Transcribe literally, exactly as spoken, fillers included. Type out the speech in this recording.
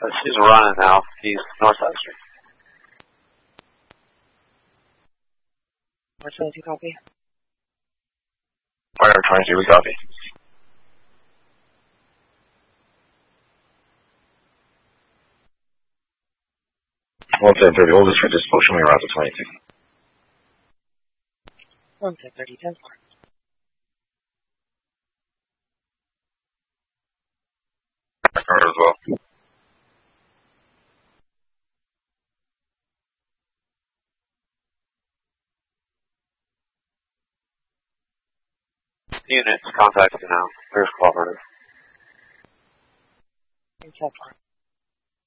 Uh, she's running now. He's north side street. What's the copy? Fire twenty-two, we copy. one ten thirty, hold this for dispo, show me around to twenty-two. one ten thirty, ten four. Carter as well. Units, contact you now. Here's cooperative. ten four.